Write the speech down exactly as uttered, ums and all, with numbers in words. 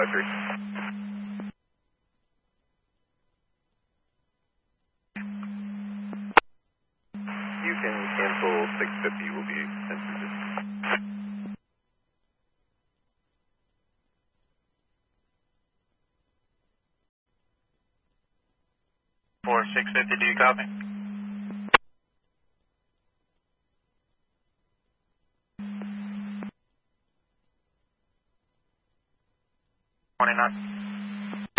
five three. You can cancel six fifty, will be sensitive. For six fifty, do you copy? twenty-nine.